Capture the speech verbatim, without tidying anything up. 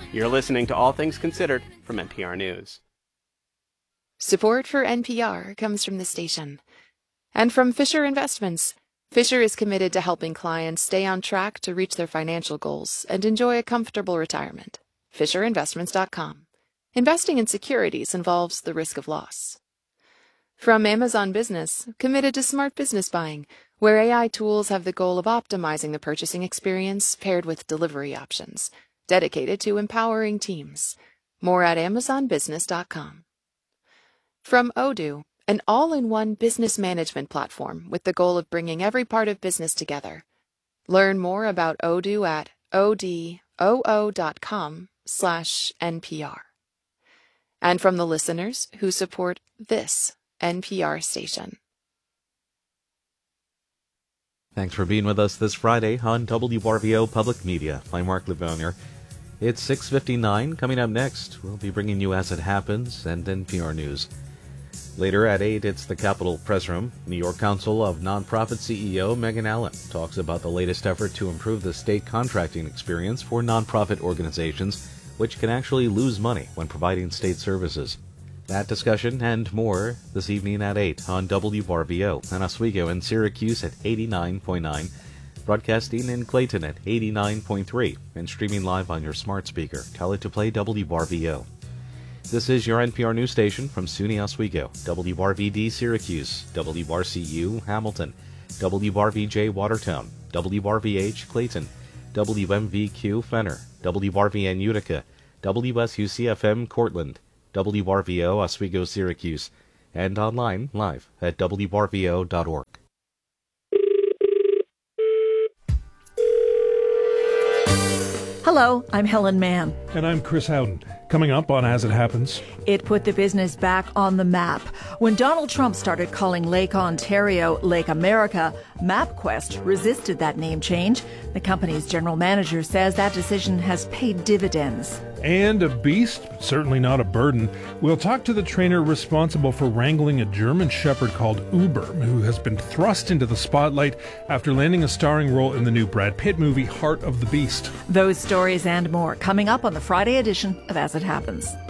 You're listening to All Things Considered from N P R News. Support for N P R comes from the station. And from Fisher Investments. Fisher is committed to helping clients stay on track to reach their financial goals and enjoy a comfortable retirement. Fisher Investments dot com. Investing in securities involves the risk of loss. From Amazon Business, committed to smart business buying, where A I tools have the goal of optimizing the purchasing experience paired with delivery options, dedicated to empowering teams. More at Amazon Business dot com. From Odoo, an all-in-one business management platform with the goal of bringing every part of business together. Learn more about Odoo at odoo dot com slash N P R. And from the listeners who support this N P R station. Thanks for being with us this Friday on W R V O Public Media. I'm Mark Livonier. It's six fifty-nine. Coming up next, we'll be bringing you As It Happens and N P R News. Later at eight, it's the Capitol Press Room. New York Council of Nonprofit C E O Megan Allen talks about the latest effort to improve the state contracting experience for nonprofit organizations, which can actually lose money when providing state services. That discussion and more this evening at eight on W R V O and Oswego in Syracuse at eighty-nine point nine, broadcasting in Clayton at eighty-nine point three, and streaming live on your smart speaker. Tell it to play W R V O. This is your N P R news station from SUNY Oswego, W R V D Syracuse, W R C U Hamilton, W R V J Watertown, W R V H Clayton, W M V Q Fenner, W R V N Utica, W S U C F M Cortland, W R V O Oswego Syracuse, and online live at W R V O dot org. Hello, I'm Helen Mann. And I'm Chris Howden. Coming up on As It Happens. It put the business back on the map. When Donald Trump started calling Lake Ontario Lake America, MapQuest resisted that name change. The company's general manager says that decision has paid dividends. And a beast, certainly not a burden. We'll talk to the trainer responsible for wrangling a German shepherd called Uber, who has been thrust into the spotlight after landing a starring role in the new Brad Pitt movie Heart of the Beast. Those stories and more coming up on the Friday edition of As It Happens.